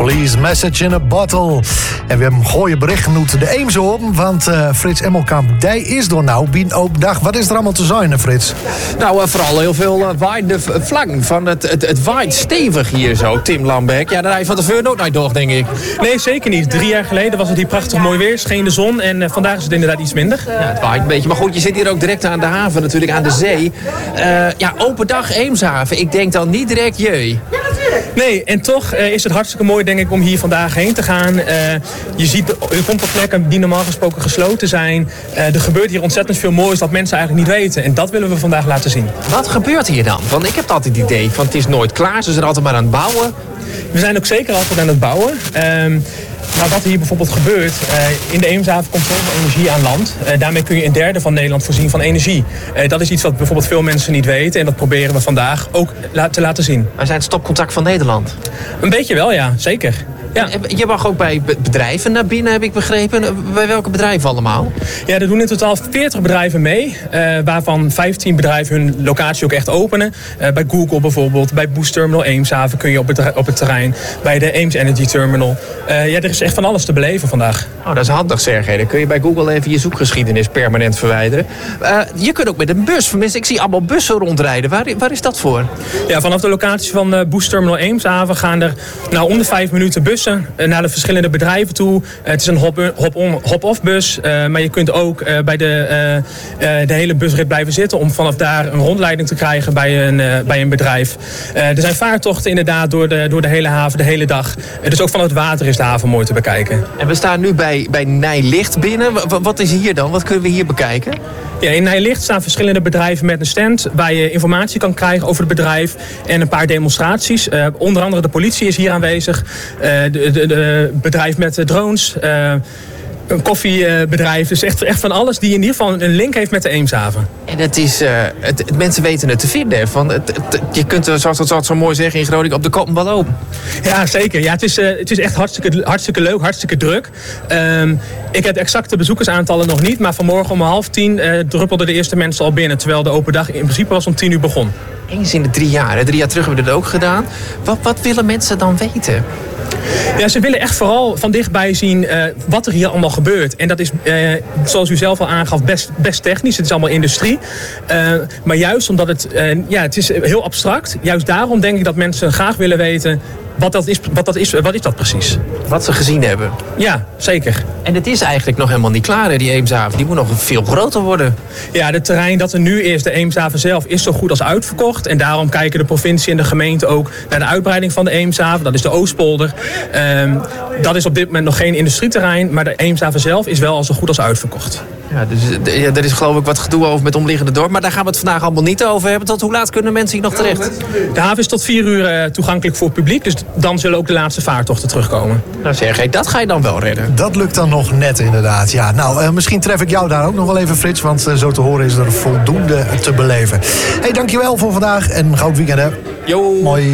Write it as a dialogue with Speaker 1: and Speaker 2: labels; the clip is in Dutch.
Speaker 1: Police, Message in a Bottle. En we hebben een gooie bericht genoemd de Eems op. Want Frits Emmelkamp, die is door nou. Bien ook dag. Wat is er allemaal te zijn, Frits?
Speaker 2: Nou, vooral heel veel waaiende vlaggen. Van het waait stevig hier zo, Tim Lambeck. Ja, daar heb je van tevoren ook nooit door, denk ik.
Speaker 3: Nee, zeker niet. 3 jaar geleden was het hier prachtig mooi weer. Scheen de zon en vandaag is het inderdaad iets minder.
Speaker 2: Ja, het waait een beetje. Maar goed, je zit hier ook direct aan de haven, natuurlijk aan de zee. Ja, open dag Eemshaven. Ik denk dan niet direct jee.
Speaker 3: Nee, en toch is het hartstikke mooi, denk ik, om hier vandaag heen te gaan. Je komt op plekken die normaal gesproken gesloten zijn. Er gebeurt hier ontzettend veel moois dat mensen eigenlijk niet weten. En dat willen we vandaag laten zien.
Speaker 2: Wat gebeurt hier dan? Want ik heb altijd het idee van het is nooit klaar. Ze zijn altijd maar aan het bouwen.
Speaker 3: We zijn ook zeker altijd aan het bouwen. Nou, wat hier bijvoorbeeld gebeurt, in de Eemshaven komt zoveel energie aan land. Daarmee kun je een derde van Nederland voorzien van energie. Dat is iets wat bijvoorbeeld veel mensen niet weten en dat proberen we vandaag ook te laten zien.
Speaker 2: Wij zijn het stopcontact van Nederland.
Speaker 3: Een beetje wel, ja, zeker. Ja.
Speaker 2: Je mag ook bij bedrijven naar binnen, heb ik begrepen. Bij welke bedrijven allemaal?
Speaker 3: Ja, er doen in totaal 40 bedrijven mee. Waarvan 15 bedrijven hun locatie ook echt openen. Bij Google bijvoorbeeld, bij Boost Terminal Eemshaven kun je op het terrein. Bij de Eems Energy Terminal. Ja, er is echt van alles te beleven vandaag.
Speaker 2: Oh, dat is handig, Sergej. Dan kun je bij Google even je zoekgeschiedenis permanent verwijderen. Je kunt ook met een bus. Tenminste, ik zie allemaal bussen rondrijden. Waar is dat voor?
Speaker 3: Ja, vanaf de locatie van Boost Terminal Eemshaven gaan er om de 5 minuten bussen naar de verschillende bedrijven toe. Het is een hop-off bus, maar je kunt ook bij de hele busrit blijven zitten om vanaf daar een rondleiding te krijgen bij een bedrijf. Er zijn vaartochten inderdaad door de hele haven, de hele dag. Dus ook van het water is de haven mooi te bekijken.
Speaker 2: En we staan nu bij Nijlicht binnen. Wat is hier dan? Wat kunnen we hier bekijken?
Speaker 3: Ja, in Nijlicht staan verschillende bedrijven met een stand waar je informatie kan krijgen over het bedrijf en een paar demonstraties. Onder andere de politie is hier aanwezig. De bedrijf met drones, een koffiebedrijf. Dus echt van alles die in ieder geval een link heeft met de Eemshaven.
Speaker 2: En het is, mensen weten het te vinden. Je kunt, zoals dat zo mooi zeggen in Groningen, op de kop wel lopen.
Speaker 3: Ja, zeker. Ja, het is echt hartstikke leuk, hartstikke druk. Ik heb de exacte bezoekersaantallen nog niet. Maar vanmorgen om 9:30 druppelden de eerste mensen al binnen. Terwijl de open dag in principe was om 10:00 begon.
Speaker 2: Eens in de 3 jaar. Hè? 3 jaar terug hebben we dit ook gedaan. Wat willen mensen dan weten?
Speaker 3: Ja, ze willen echt vooral van dichtbij zien wat er hier allemaal gebeurt. En dat is, zoals u zelf al aangaf, best technisch. Het is allemaal industrie. Maar juist omdat het is heel abstract. Juist daarom denk ik dat mensen graag willen weten wat is dat precies?
Speaker 2: Wat ze gezien hebben.
Speaker 3: Ja, zeker.
Speaker 2: En het is eigenlijk nog helemaal niet klaar, hè, die Eemshaven. Die moet nog veel groter worden.
Speaker 3: Ja, het terrein dat er nu is, de Eemshaven zelf, is zo goed als uitverkocht. En daarom kijken de provincie en de gemeente ook naar de uitbreiding van de Eemshaven. Dat is de Oostpolder. Dat is op dit moment nog geen industrieterrein. Maar de Eemshaven zelf is wel al zo goed als uitverkocht.
Speaker 2: Ja, dus er is geloof ik wat gedoe over met omliggende dorp. Maar daar gaan we het vandaag allemaal niet over hebben. Tot hoe laat kunnen mensen hier nog terecht?
Speaker 3: De haven is tot 4:00 toegankelijk voor het publiek. Dus dan zullen ook de laatste vaartochten terugkomen.
Speaker 2: Nou Sergej, dat ga je dan wel redden.
Speaker 1: Dat lukt dan nog net inderdaad. Ja, nou, misschien tref ik jou daar ook nog wel even, Frits. Want zo te horen is er voldoende te beleven. Hey, dankjewel voor vandaag en een goed weekend, hè.
Speaker 2: Jo.
Speaker 1: Mooi.